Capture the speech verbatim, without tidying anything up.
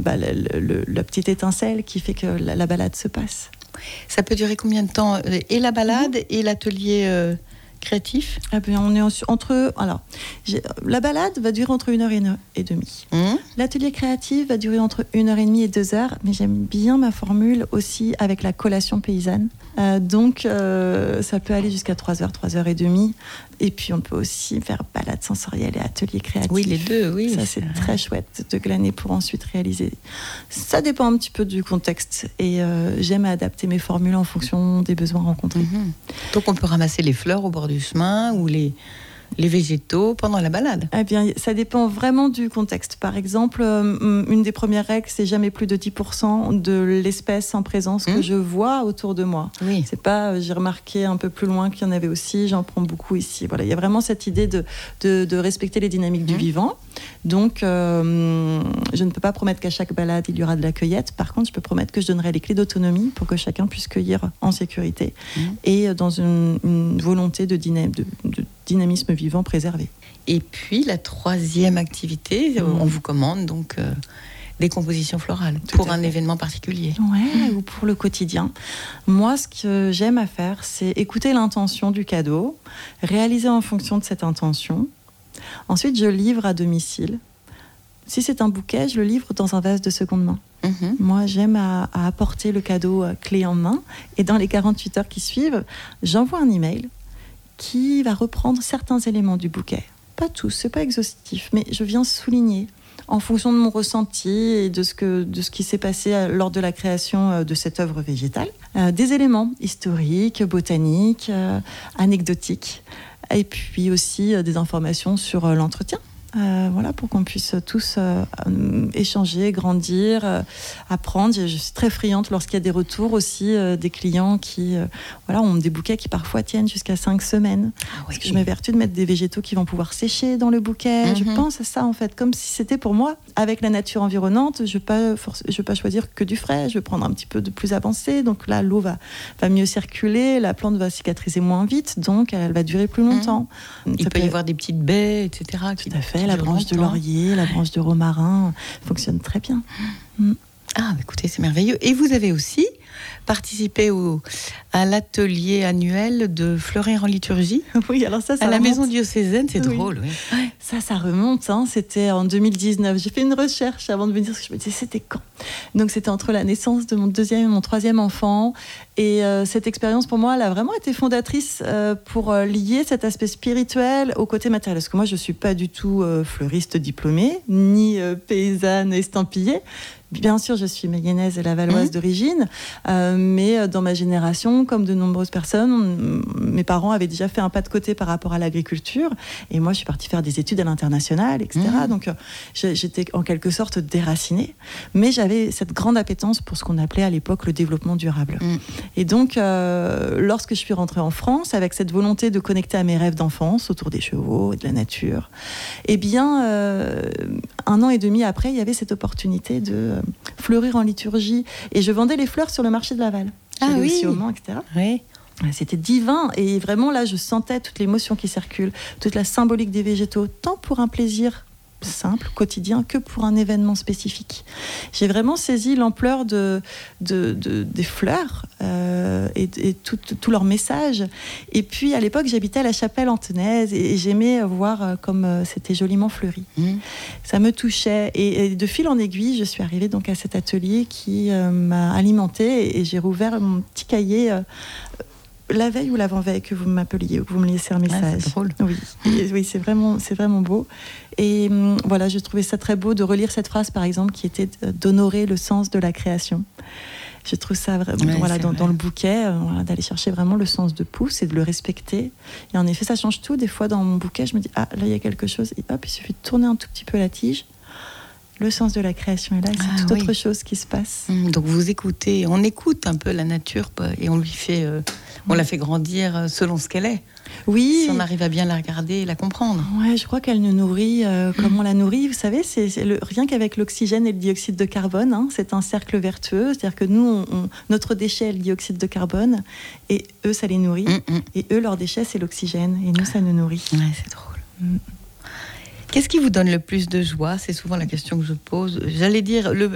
bah, le, le, la petite étincelle qui fait que la, la balade se passe. Ça peut durer combien de temps ? Et la balade mmh. et l'atelier euh, créatif ? Ah bien, on est en, entre... Alors, j'ai, la balade va durer entre une heure et une heure et demie. Mmh. L'atelier créatif va durer entre une heure et demie et deux heures, mais j'aime bien ma formule aussi avec la collation paysanne. Euh, donc, euh, ça peut aller jusqu'à trois heures, trois heures et demie. Et puis, on peut aussi faire balade sensorielle et atelier créatif. Oui, les deux, oui. Ça, c'est, c'est très chouette de glaner pour ensuite réaliser. Ça dépend un petit peu du contexte. Et euh, j'aime adapter mes formules en fonction des besoins rencontrés. Mmh. Donc, on peut ramasser les fleurs au bord du chemin ou les... les végétaux pendant la balade ? Eh bien, ça dépend vraiment du contexte. Par exemple, euh, une des premières règles, c'est jamais plus de dix pour cent de l'espèce en présence mmh. que je vois autour de moi. Oui. C'est pas, euh, j'ai remarqué un peu plus loin qu'il y en avait aussi, j'en prends beaucoup ici. Voilà, il y a vraiment cette idée de, de, de respecter les dynamiques mmh. du vivant. Donc, euh, je ne peux pas promettre qu'à chaque balade, il y aura de la cueillette. Par contre, je peux promettre que je donnerai les clés d'autonomie pour que chacun puisse cueillir en sécurité mmh. et dans une, une volonté de, dyna- de, de dynamisme vivant préservé. Et puis la troisième activité, mmh. on vous commande donc euh, des compositions florales Tout pour un fait. événement particulier. Ouais, mmh. ou pour le quotidien. Moi, ce que j'aime à faire, c'est écouter l'intention du cadeau, réaliser en fonction de cette intention. Ensuite, je livre à domicile. Si c'est un bouquet, je le livre dans un vase de seconde main. Mmh. Moi, j'aime à, à apporter le cadeau clé en main. Et dans les quarante-huit heures qui suivent, j'envoie un email qui va reprendre certains éléments du bouquet. Pas tous, c'est pas exhaustif, mais je viens souligner, en fonction de mon ressenti et de ce, que, de ce qui s'est passé lors de la création de cette œuvre végétale, euh, des éléments historiques, botaniques, euh, anecdotiques, et puis aussi euh, des informations sur euh, l'entretien. Euh, voilà, pour qu'on puisse tous euh, échanger, grandir, euh, apprendre. Je suis très friande lorsqu'il y a des retours aussi euh, des clients qui euh, voilà, ont des bouquets qui parfois tiennent jusqu'à cinq semaines. Ah oui. Parce que je m'évertue de mettre des végétaux qui vont pouvoir sécher dans le bouquet. Mm-hmm. Je pense à ça en fait, comme si c'était pour moi. Avec la nature environnante, je ne veux pas, forc- je veux pas choisir que du frais, je vais prendre un petit peu de plus avancé. Donc là, l'eau va, va mieux circuler, la plante va cicatriser moins vite, donc elle va durer plus longtemps. Mm. Il ça peut y avoir des petites baies, et cetera. Tout à fait. La branche de laurier, la branche de romarin fonctionne très bien. Mmh. Ah, bah écoutez, c'est merveilleux. Et vous avez aussi participé au, à l'atelier annuel de fleurir en liturgie. Oui, alors ça, ça à remonte. La maison diocésaine, c'est oui. drôle. Oui. Ouais. Ça, ça remonte. Hein. C'était en deux mille dix-neuf. J'ai fait une recherche avant de me dire ce que je me disais, c'était quand ? Donc, c'était entre la naissance de mon deuxième et mon troisième enfant. Et euh, cette expérience, pour moi, elle a vraiment été fondatrice euh, pour euh, lier cet aspect spirituel au côté matériel. Parce que moi, je ne suis pas du tout euh, fleuriste diplômée, ni euh, paysanne estampillée. Bien sûr, je suis mayonnaise et lavalloise mmh. d'origine, euh, mais dans ma génération, comme de nombreuses personnes, on, mes parents avaient déjà fait un pas de côté par rapport à l'agriculture. Et moi, je suis partie faire des études à l'international, et cetera. Mmh. Donc, euh, j'étais en quelque sorte déracinée. Mais j'avais cette grande appétence pour ce qu'on appelait à l'époque le développement durable. Mmh. Et donc, euh, lorsque je suis rentrée en France, avec cette volonté de connecter à mes rêves d'enfance autour des chevaux et de la nature, eh bien, euh, un an et demi après, il y avait cette opportunité de euh, fleurir en liturgie. Et je vendais les fleurs sur le marché de Laval. Ah oui. Aussi au Mans, et cetera. Oui. C'était divin. Et vraiment, là, je sentais toute l'émotion qui circule, toute la symbolique des végétaux, tant pour un plaisir simple, quotidien, que pour un événement spécifique. J'ai vraiment saisi l'ampleur de, de, de, des fleurs euh, et, et tout, tout leur message. Et puis, à l'époque, j'habitais à la Chapelle-Antonaise et, et j'aimais voir euh, comme euh, c'était joliment fleuri. Mmh. Ça me touchait. Et, et de fil en aiguille, je suis arrivée donc à cet atelier qui euh, m'a alimentée et, et j'ai rouvert mon petit cahier euh, la veille ou l'avant-veille que vous m'appeliez, que vous me laissiez un message. Ah, c'est drôle. Oui, et, oui, c'est vraiment, c'est vraiment beau. Et hum, voilà, je trouvais ça très beau de relire cette phrase, par exemple, qui était d'honorer le sens de la création. Je trouve ça vraiment, ouais, voilà, dans, dans le bouquet, euh, voilà, d'aller chercher vraiment le sens de pouce et de le respecter. Et en effet, ça change tout. Des fois, dans mon bouquet, je me dis, ah, là, il y a quelque chose. Et hop, il suffit de tourner un tout petit peu la tige. Le sens de la création est là, et c'est ah, toute oui. autre chose qui se passe. Mmh, donc vous écoutez, on écoute un peu la nature et on lui fait, euh, on mmh. la fait grandir selon ce qu'elle est. Oui. Si on arrive à bien la regarder et la comprendre. Ouais, je crois qu'elle nous nourrit euh, comme mmh. on la nourrit. Vous savez, c'est, c'est le, rien qu'avec l'oxygène et le dioxyde de carbone, hein, c'est un cercle vertueux. C'est-à-dire que nous, on, on, notre déchet est le dioxyde de carbone, et eux, ça les nourrit. Mmh. Et eux, leur déchet, c'est l'oxygène, et nous, ça nous nourrit. Ouais, c'est drôle. Mmh. Qu'est-ce qui vous donne le plus de joie ? C'est souvent la question que je pose. J'allais dire le,